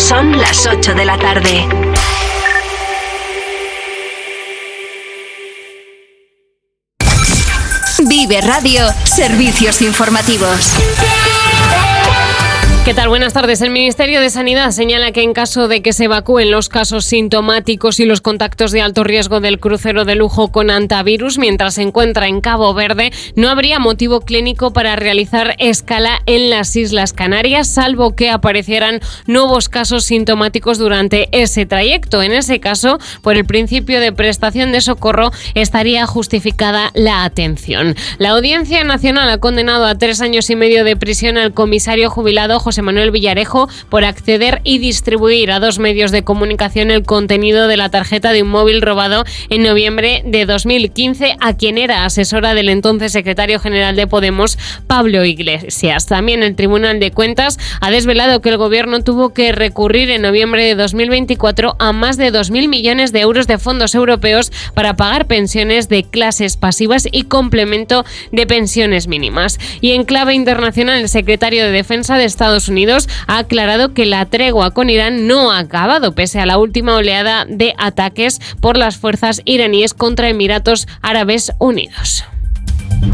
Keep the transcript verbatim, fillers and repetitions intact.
Son las ocho de la tarde. Vive Radio, servicios informativos. ¿Qué tal? Buenas tardes. El Ministerio de Sanidad señala que en caso de que se evacúen los casos sintomáticos y los contactos de alto riesgo del crucero de lujo con hantavirus mientras se encuentra en Cabo Verde, no habría motivo clínico para realizar escala en las Islas Canarias, salvo que aparecieran nuevos casos sintomáticos durante ese trayecto. En ese caso, por el principio de prestación de socorro, estaría justificada la atención. La Audiencia Nacional ha condenado a tres años y medio de prisión al comisario jubilado José Manuel Villarejo por acceder y distribuir a dos medios de comunicación el contenido de la tarjeta de un móvil robado en noviembre de dos mil quince a quien era asesora del entonces secretario general de Podemos, Pablo Iglesias. También el Tribunal de Cuentas ha desvelado que el gobierno tuvo que recurrir en noviembre de dos mil veinticuatro a más de dos mil millones de euros de fondos europeos para pagar pensiones de clases pasivas y complemento de pensiones mínimas. Y en clave internacional, el secretario de Defensa de Estados Unidos ha aclarado que la tregua con Irán no ha acabado, pese a la última oleada de ataques por las fuerzas iraníes contra Emiratos Árabes Unidos.